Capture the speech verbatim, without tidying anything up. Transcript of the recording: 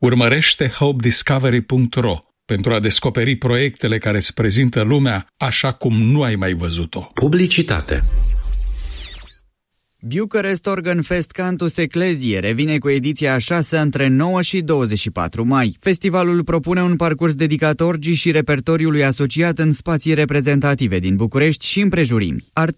Urmărește hope discovery punct ro pentru a descoperi proiectele care îți prezintă lumea așa cum nu ai mai văzut-o. Publicitate. Bucharest Organ Fest Cantus Ecclesiae revine cu ediția a șasea între nouă și douăzeci și patru mai. Festivalul propune un parcurs dedicat orgii și repertoriului asociat în spații reprezentative din București și împrejurimi.